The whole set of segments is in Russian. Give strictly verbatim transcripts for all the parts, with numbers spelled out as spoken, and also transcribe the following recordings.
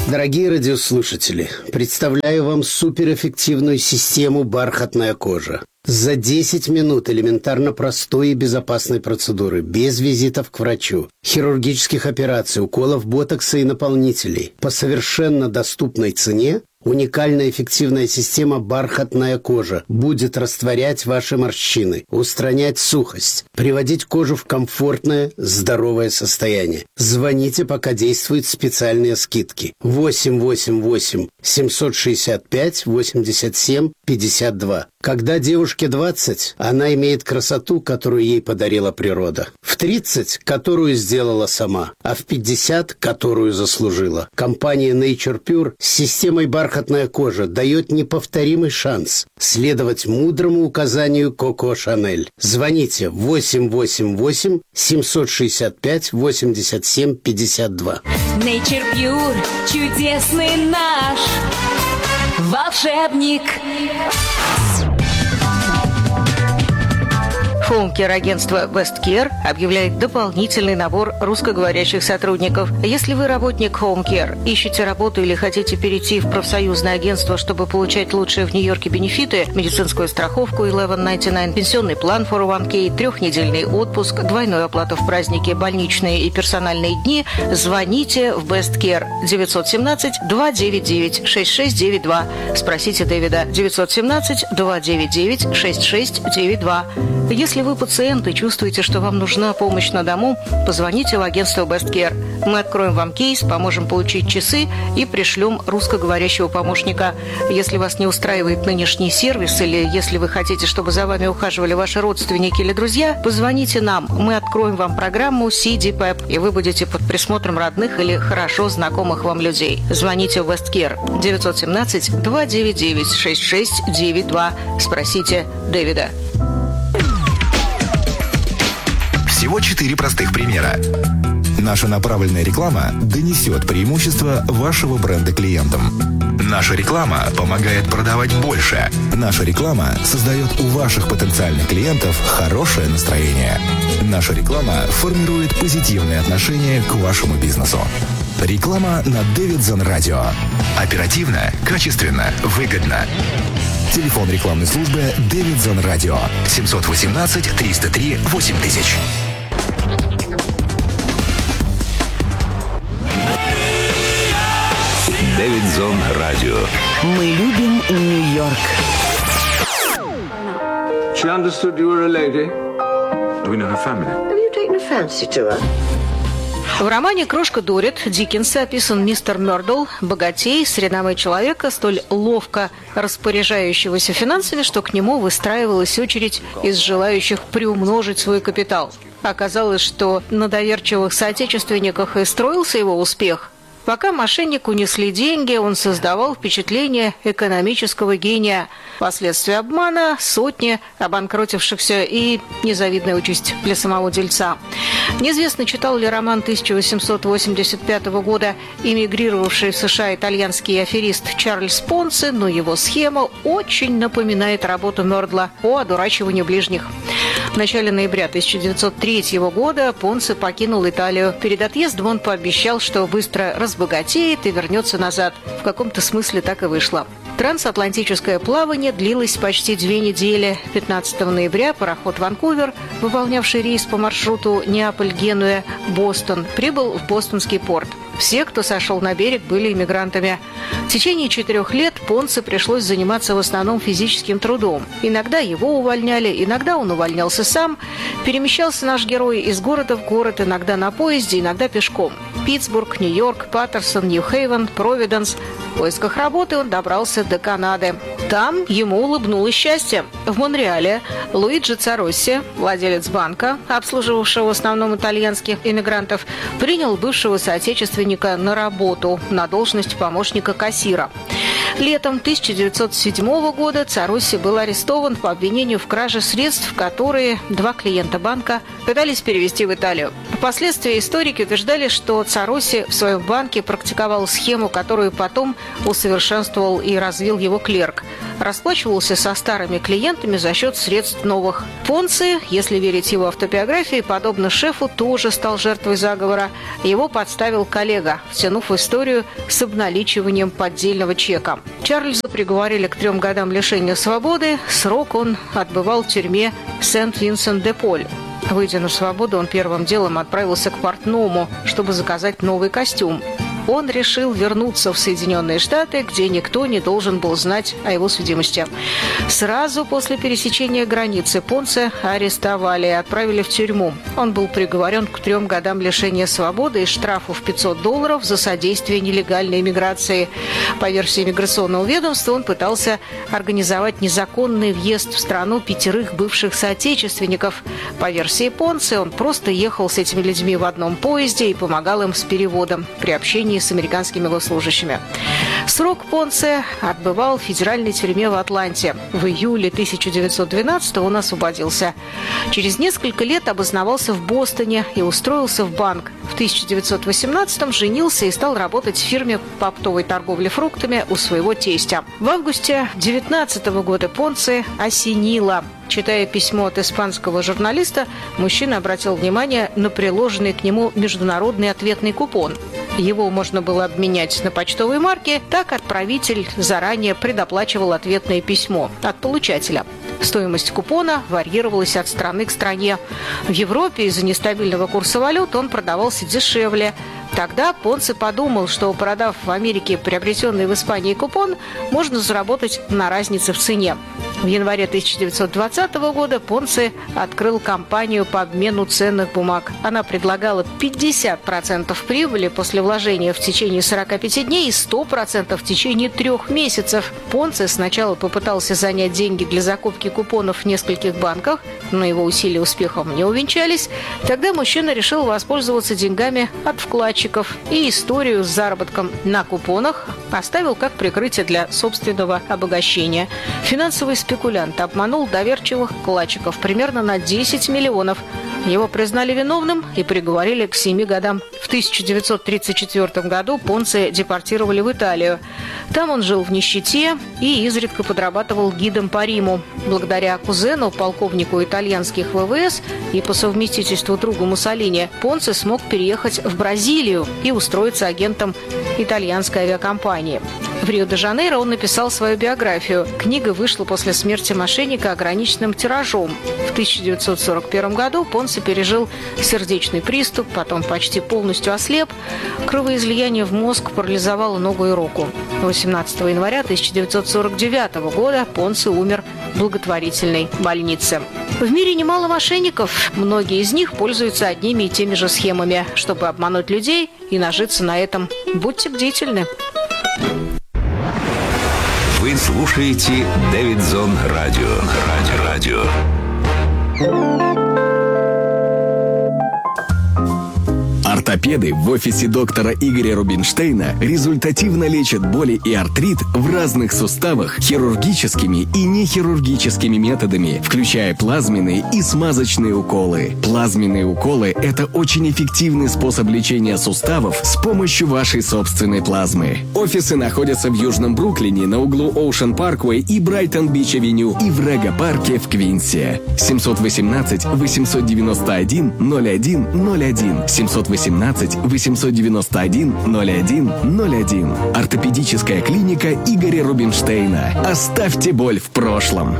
Дорогие радиослушатели, представляю вам суперэффективную систему «Бархатная кожа». За десять минут элементарно простой и безопасной процедуры, без визитов к врачу, хирургических операций, уколов ботокса и наполнителей, по совершенно доступной цене, уникальная эффективная система «Бархатная кожа» будет растворять ваши морщины, устранять сухость, приводить кожу в комфортное, здоровое состояние. Звоните, пока действуют специальные скидки. восемь восемь восемь семьсот шестьдесят пять восемьдесят семь пятьдесят два. Когда девушке двадцать, она имеет красоту, которую ей подарила природа. В тридцать, которую сделала сама, а в пятьдесят, которую заслужила. Компания Nature Pure с системой «Бархатная кожа» дает неповторимый шанс следовать мудрому указанию Коко Шанель. Звоните восемь восемь восемь семьсот шестьдесят пять восемьдесят семь пятьдесят два. Nature Pure, чудесный наш волшебник. Хоум-кер-агентство Best Care объявляет дополнительный набор русскоговорящих сотрудников. Если вы работник Home Care, ищете работу или хотите перейти в профсоюзное агентство, чтобы получать лучшие в Нью-Йорке бенефиты, медицинскую страховку eleven ninety-nine, пенсионный план фор о ван кей, трехнедельный отпуск, двойную оплату в праздники, больничные и персональные дни, звоните в Best Care девятьсот семнадцать два девять девять шесть шесть девять два. Спросите Дэвида девятьсот семнадцать два девять девять шесть шесть девять два. Если вы пациент и чувствуете, что вам нужна помощь на дому, позвоните в агентство Best Care. Мы откроем вам кейс, поможем получить часы и пришлем русскоговорящего помощника. Если вас не устраивает нынешний сервис или если вы хотите, чтобы за вами ухаживали ваши родственники или друзья, позвоните нам. Мы откроем вам программу си ди пэп, и вы будете под присмотром родных или хорошо знакомых вам людей. Звоните в Best Care девятьсот семнадцать два девять девять шесть шесть девять два. Спросите Дэвида. Всего четыре простых примера. Наша направленная реклама донесет преимущество вашего бренда клиентам. Наша реклама помогает продавать больше. Наша реклама создает у ваших потенциальных клиентов хорошее настроение. Наша реклама формирует позитивные отношения к вашему бизнесу. Реклама на Davidson Radio. Оперативно, качественно, выгодно. Телефон рекламной службы Davidson Radio семьсот восемнадцать триста три восемь тысяч. Davidson Radio. Мы любим Нью-Йорк. She understood you were a lady. Do we know her family? Have you taken a fancy to her? В романе «Крошка Дорит» Диккенса описан мистер Мёрдл, богатей, средовой человека, столь ловко распоряжающегося финансами, что к нему выстраивалась очередь из желающих приумножить свой капитал. Оказалось, что на доверчивых соотечественниках и строился его успех. Пока мошеннику несли деньги, он создавал впечатление экономического гения. Последствия обмана, сотни обанкротившихся и незавидная участь для самого дельца. Неизвестно, читал ли роман тысяча восемьсот восемьдесят пятого года эмигрировавший в США итальянский аферист Чарльз Понци, но его схема очень напоминает работу Мёрдла по одурачиванию ближних. В начале ноября тысяча девятьсот третьего года Понци покинул Италию. Перед отъездом он пообещал, что быстро разбогатеет и вернется назад. В каком-то смысле так и вышло. Трансатлантическое плавание длилось почти две недели. пятнадцатого ноября пароход «Ванкувер», выполнявший рейс по маршруту Неаполь-Генуя-Бостон, прибыл в бостонский порт. Все, кто сошел на берег, были иммигрантами. В течение четырех лет Понци пришлось заниматься в основном физическим трудом. Иногда его увольняли, иногда он увольнялся сам. Перемещался наш герой из города в город, иногда на поезде, иногда пешком. Питтсбург, Нью-Йорк, Паттерсон, Нью-Хейвен, Провиденс. В поисках работы он добрался до Канады. Там ему улыбнулось счастье. В Монреале Луиджи Царосси, владелец банка, обслуживавшего в основном итальянских иммигрантов, принял бывшего соотечественника на работу на должность помощника кассира. Летом тысяча девятьсот седьмого года Царосси был арестован по обвинению в краже средств, которые два клиента банка пытались перевести в Италию. Впоследствии историки утверждали, что Царосси в своем банке практиковал схему, которую потом усовершенствовал и развил его клерк. Расплачивался со старыми клиентами за счет средств новых. Понци, если верить его автобиографии, подобно шефу, тоже стал жертвой заговора. Его подставил коллега, втянув в историю с обналичиванием поддельного чека. Чарльза приговорили к трем годам лишения свободы. Срок он отбывал в тюрьме Сент-Винсент-де-Поль. Выйдя на свободу, он первым делом отправился к портному, чтобы заказать новый костюм. Он решил вернуться в Соединенные Штаты, где никто не должен был знать о его судимости. Сразу после пересечения границы Понце арестовали и отправили в тюрьму. Он был приговорен к трем годам лишения свободы и штрафу в пятьсот долларов за содействие нелегальной иммиграции. По версии миграционного ведомства, он пытался организовать незаконный въезд в страну пятерых бывших соотечественников. По версии Понце, он просто ехал с этими людьми в одном поезде и помогал им с переводом при общении с американскими госслужащими. Срок Понце отбывал в федеральной тюрьме в Атланте. В июле тысяча девятьсот двенадцатого он освободился. Через несколько лет обосновался в Бостоне и устроился в банк. В тысяча девятьсот восемнадцатом женился и стал работать в фирме по оптовой торговле фруктами у своего тестя. В августе девятнадцатого года Понце осенило. Читая письмо от испанского журналиста, мужчина обратил внимание на приложенный к нему международный ответный купон. Его можно было обменять на почтовые марки, так отправитель заранее предоплачивал ответное письмо от получателя. Стоимость купона варьировалась от страны к стране. В Европе из-за нестабильного курса валют он продавался дешевле. Тогда Понце подумал, что, продав в Америке приобретенный в Испании купон, можно заработать на разнице в цене. В январе тысяча девятьсот двадцатого года Понце открыл компанию по обмену ценных бумаг. Она предлагала пятьдесят процентов прибыли после вложения в течение сорока пяти дней и сто процентов в течение трех месяцев. Понце сначала попытался занять деньги для закупки купонов в нескольких банках, но его усилия успехом не увенчались. Тогда мужчина решил воспользоваться деньгами от вкладчиков и историю с заработком на купонах оставил как прикрытие для собственного обогащения. Финансовый спекулянт обманул доверчивых вкладчиков примерно на десять миллионов. Его признали виновным и приговорили к семи годам. В тысяча девятьсот тридцать четвёртом году Понце депортировали в Италию. Там он жил в нищете и изредка подрабатывал гидом по Риму. Благодаря кузену, полковнику итальянских ВВС и по совместительству другу Муссолини, Понце смог переехать в Бразилию и устроиться агентом итальянской авиакомпании. В Рио-де-Жанейро он написал свою биографию. Книга вышла после смерти мошенника ограниченным тиражом. В тысяча девятьсот сорок первом году Понце пережил сердечный приступ, потом почти полностью ослеп. Кровоизлияние в мозг парализовало ногу и руку. восемнадцатого января тысяча девятьсот сорок девятого года Понце умер в благотворительной больнице. В мире немало мошенников. Многие из них пользуются одними и теми же схемами, чтобы обмануть людей и нажиться на этом. Будьте бдительны. Вы слушаете Дэвидзон Радио. Радио. Радио. Ортопеды в офисе доктора Игоря Рубинштейна результативно лечат боли и артрит в разных суставах хирургическими и нехирургическими методами, включая плазменные и смазочные уколы. Плазменные уколы – это очень эффективный способ лечения суставов с помощью вашей собственной плазмы. Офисы находятся в Южном Бруклине на углу Оушен Парквей и Брайтон-Бич-авеню и в Рега-парке в Квинсе. семь один восемь восемь девять один ноль один ноль один семь один восемь восемь девять один ноль один ноль один. Ортопедическая клиника Игоря Рубинштейна. Оставьте боль в прошлом.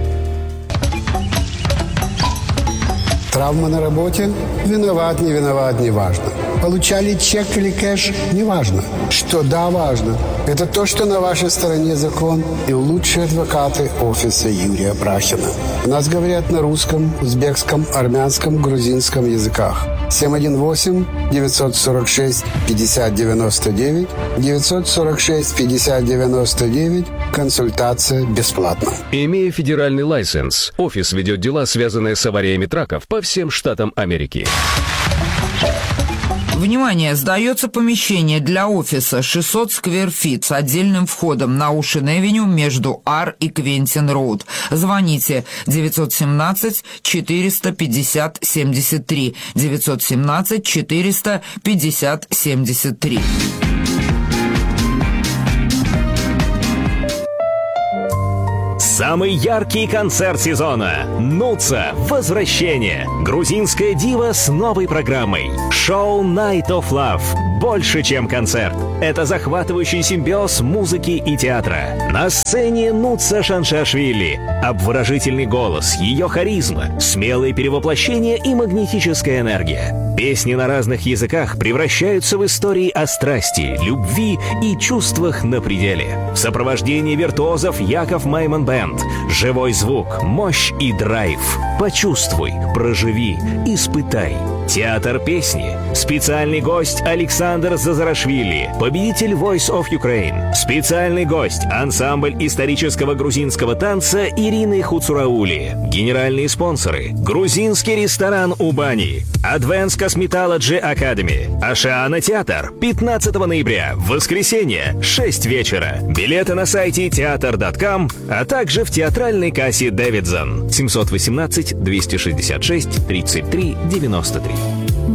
Травма на работе? Виноват, не виноват, не важно. Получали чек или кэш? Не важно. Что да, важно. Это то, что на вашей стороне закон и лучшие адвокаты офиса Юрия Брахина. У нас говорят на русском, узбекском, армянском, грузинском языках. семь один восемь девятьсот сорок шесть пятьдесят девяносто девять девятьсот сорок шесть пятьдесят девяносто девять. Консультация бесплатна. Имея федеральный лайсенс, офис ведет дела, связанные с авариями траков по всем штатам Америки. Внимание! Сдается помещение для офиса шестьсот сквер-фит с отдельным входом на Оушен-Эвеню между Ар и Квентин-Роуд. Звоните девятьсот семнадцать четыреста пятьдесят семьдесят три. девятьсот семнадцать четыреста пятьдесят семьдесят три. Самый яркий концерт сезона. Нуца. Возвращение. Грузинская дива с новой программой. Шоу Night of Love. Больше, чем концерт. Это захватывающий симбиоз музыки и театра. На сцене Нуца Шаншашвили. Обворожительный голос, ее харизма, смелые перевоплощения и магнетическая энергия. Песни на разных языках превращаются в истории о страсти, любви и чувствах на пределе. В сопровождении виртуозов Яков Майман Бэнд. Живой звук, мощь и драйв. Почувствуй, проживи, испытай. Театр песни. Специальный гость Александр Зазарашвили, победитель Voice of Ukraine. Специальный гость ансамбль исторического грузинского танца Ирины Хуцураули. Генеральные спонсоры: грузинский ресторан Убани, Advanced Cosmetology Academy, Ашиана Театр. пятнадцатого ноября, воскресенье, шесть вечера. Билеты на сайте театр точка ком, а также в театральной кассе Дэвидсон. семь один восемь двести шестьдесят шесть тридцать три девяносто три.